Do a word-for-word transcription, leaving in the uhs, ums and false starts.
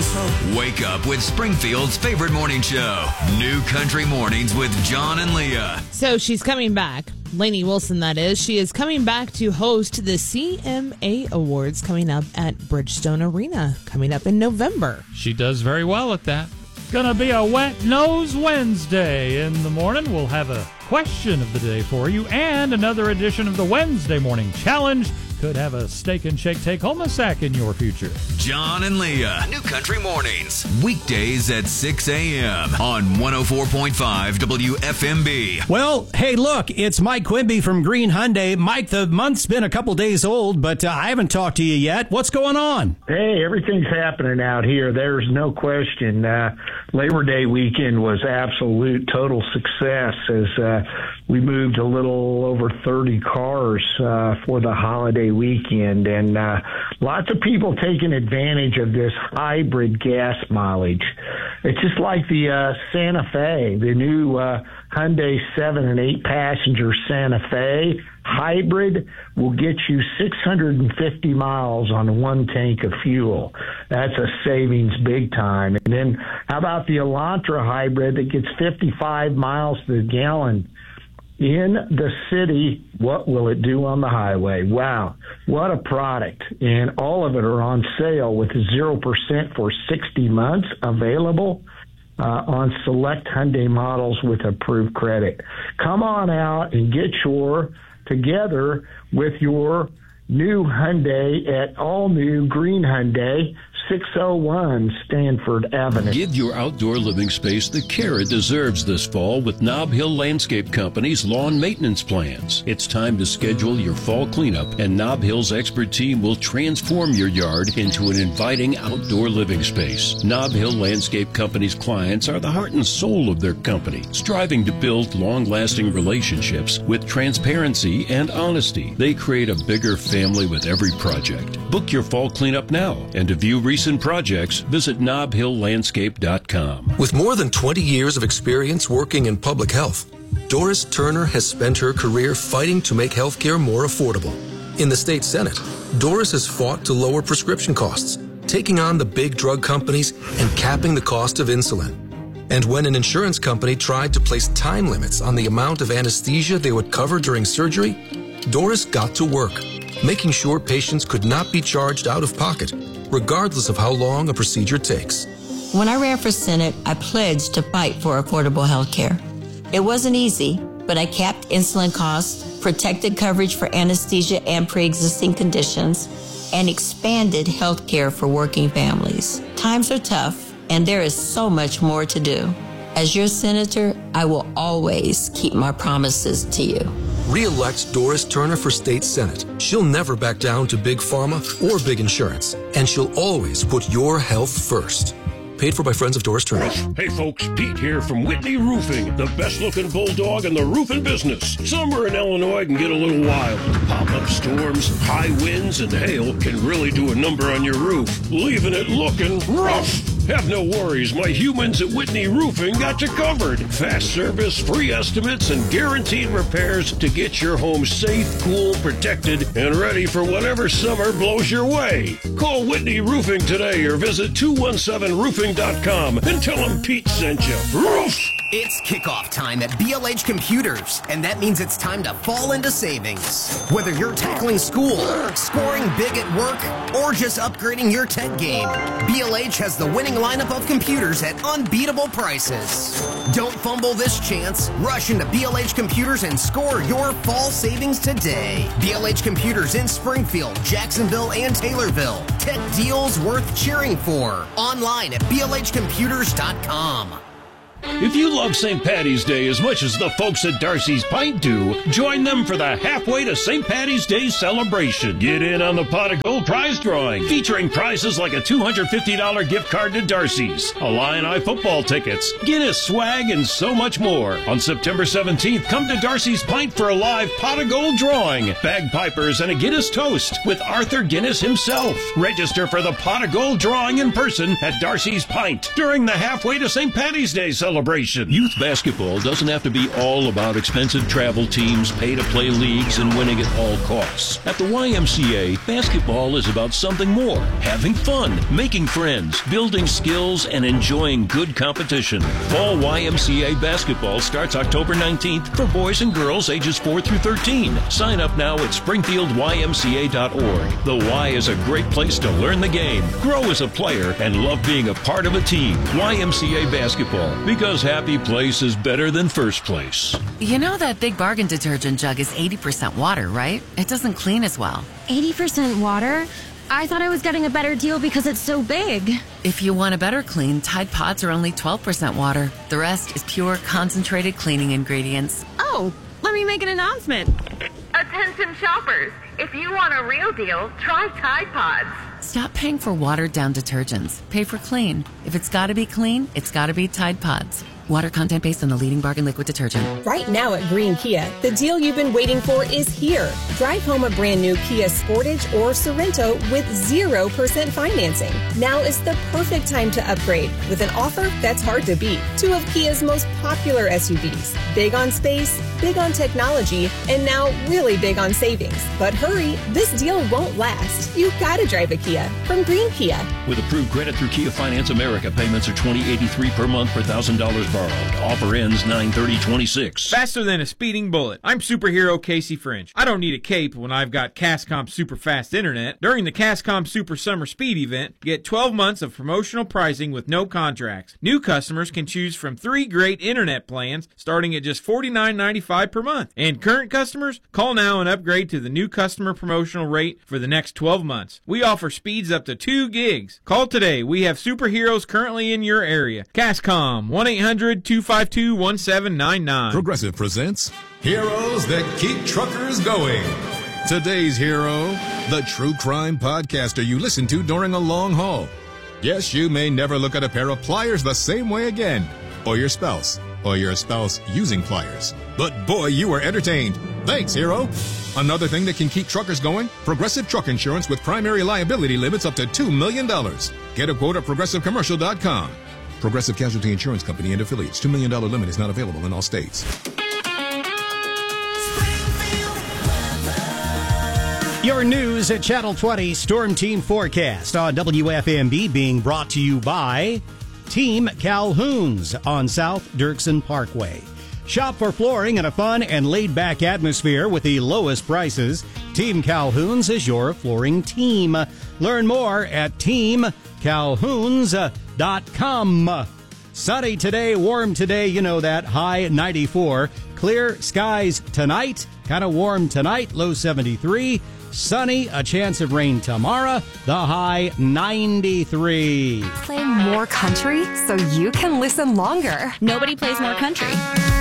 Wake up with Springfield's favorite morning show, New Country Mornings with John and Leah. So she's coming back. Lainey Wilson, that is. She is coming back to host the C M A Awards coming up at Bridgestone Arena, coming up in November. She does very well at that. Gonna be a Wet Nose Wednesday. In the morning, we'll have a question of the day for you and another edition of the Wednesday Morning Challenge. Could have a steak and shake take home a sack in your future. John and Leah, New Country Mornings, weekdays at six a.m. on one oh four point five W F M B. Well, hey, look, it's Mike Quimby from Green Hyundai. Mike, the month's been a couple days old, but uh, I haven't talked to you yet. What's going on? Hey, everything's happening out here. There's no question. Uh, Labor Day weekend was absolute total success as uh, we moved a little over thirty cars uh, for the holiday weekend, and uh, lots of people taking advantage of this hybrid gas mileage. It's just like the uh, Santa Fe, the new uh, Hyundai seven and eight passenger Santa Fe hybrid will get you six hundred fifty miles on one tank of fuel. That's a savings big time. And then how about the Elantra hybrid that gets fifty-five miles to the gallon? In the city, what will it do on the highway? Wow, what a product. And all of it are on sale with zero percent for sixty months available uh, on select Hyundai models with approved credit. Come on out and get your together with your new Hyundai at all new Green Hyundai, six oh one Stanford Avenue. Give your outdoor living space the care it deserves this fall with Nob Hill Landscape Company's lawn maintenance plans. It's time to schedule your fall cleanup, and Nob Hill's expert team will transform your yard into an inviting outdoor living space. Nob Hill Landscape Company's clients are the heart and soul of their company, striving to build long-lasting relationships with transparency and honesty. They create a bigger family with every project. Book your fall cleanup now, and to view recent projects, visit nob hill landscape dot com. With more than twenty years of experience working in public health, Doris Turner has spent her career fighting to make healthcare more affordable. In the state Senate, Doris has fought to lower prescription costs, taking on the big drug companies and capping the cost of insulin. And when an insurance company tried to place time limits on the amount of anesthesia they would cover during surgery, Doris got to work, making sure patients could not be charged out of pocket, regardless of how long a procedure takes. When I ran for Senate, I pledged to fight for affordable health care. It wasn't easy, but I capped insulin costs, protected coverage for anesthesia and pre-existing conditions, and expanded health care for working families. Times are tough, and there is so much more to do. As your senator, I will always keep my promises to you. Re-elect Doris Turner for State Senate. She'll never back down to big pharma or big insurance, and she'll always put your health first. Paid for by friends of Doris Turner. Hey folks, Pete here from Whitney Roofing, the best looking bulldog in the roofing business. Summer in Illinois can get a little wild. Pop-up storms, high winds, and hail can really do a number on your roof, leaving it looking rough. Have no worries, my humans at Whitney Roofing got you covered. Fast service, free estimates, and guaranteed repairs to get your home safe, cool, protected, and ready for whatever summer blows your way. Call Whitney Roofing today or visit two one seven roofing dot com and tell them Pete sent you. Roof! It's kickoff time at B L H Computers, and that means it's time to fall into savings. Whether you're tackling school, scoring big at work, or just upgrading your tech game, B L H has the winning lineup of computers at unbeatable prices. Don't fumble this chance. Rush into B L H Computers and score your fall savings today. B L H Computers in Springfield, Jacksonville, and Taylorville. Tech deals worth cheering for. Online at B L H computers dot com. If you love Saint Patty's Day as much as the folks at Darcy's Pint do, join them for the Halfway to Saint Patty's Day celebration. Get in on the Pot of Gold prize drawing, featuring prizes like a two hundred fifty dollars gift card to Darcy's, Illini football tickets, Guinness swag, and so much more. On September seventeenth, come to Darcy's Pint for a live Pot of Gold drawing, bagpipers, and a Guinness toast with Arthur Guinness himself. Register for the Pot of Gold drawing in person at Darcy's Pint during the Halfway to Saint Patty's Day celebration. celebration. Youth basketball doesn't have to be all about expensive travel teams, pay-to-play leagues, and winning at all costs. At the Y M C A, basketball is about something more. Having fun, making friends, building skills, and enjoying good competition. Fall Y M C A basketball starts October nineteenth for boys and girls ages four through thirteen. Sign up now at springfield y m c a dot org. The Y is a great place to learn the game, grow as a player, and love being a part of a team. Y M C A basketball, because happy place is better than first place. You know that Big Bargain detergent jug is eighty percent water, right? It doesn't clean as well. eighty percent water? I thought I was getting a better deal because it's so big. If you want a better clean, Tide Pods are only twelve percent water. The rest is pure, concentrated cleaning ingredients. Oh, let me make an announcement. Attention shoppers, if you want a real deal, try Tide Pods. Stop paying for watered-down detergents. Pay for clean. If it's gotta be clean, it's gotta be Tide Pods. Water content based on the leading bargain liquid detergent. Right now at Green Kia, the deal you've been waiting for is here. Drive home a brand new Kia Sportage or Sorento with zero percent financing. Now is the perfect time to upgrade with an offer that's hard to beat. Two of Kia's most popular S U Vs. Big on space, big on technology, and now really big on savings. But hurry, this deal won't last. You've got to drive a Kia from Green Kia. With approved credit through Kia Finance America, payments are twenty eighty-three per month per one thousand dollars borrowed. Offer ends nine thirty twenty-six. Faster than a speeding bullet. I'm superhero Casey French. I don't need a cape when I've got Cascom Super Fast Internet. During the Cascom Super Summer Speed event, get twelve months of promotional pricing with no contracts. New customers can choose from three great internet plans starting at just forty-nine ninety-five per month. And current customers, call now and upgrade to the new customer promotional rate for the next twelve months. We offer speeds up to two gigs. Call today. We have superheroes currently in your area. Cascom, one eight hundred two five two one seven nine nine. Progressive presents Heroes That Keep Truckers Going. Today's hero, the true crime podcaster you listen to during a long haul. Yes, you may never look at a pair of pliers the same way again, or your spouse, or your spouse using pliers. But boy, you were entertained. Thanks, hero. Another thing that can keep truckers going, Progressive Truck Insurance with primary liability limits up to two million dollars. Get a quote at progressive commercial dot com. Progressive Casualty Insurance Company and affiliates. two million dollars limit is not available in all states. Your news at Channel twenty Storm Team Forecast on W F M B being brought to you by Team Calhoun's on South Dirksen Parkway. Shop for flooring in a fun and laid-back atmosphere with the lowest prices. Team Calhoun's is your flooring team. Learn more at team calhouns dot com. Sunny today, warm today, you know that, high ninety-four. Clear skies tonight, kind of warm tonight, low seventy-three. Sunny, a chance of rain tomorrow, the high ninety-three. Play more country so you can listen longer. Nobody plays more country.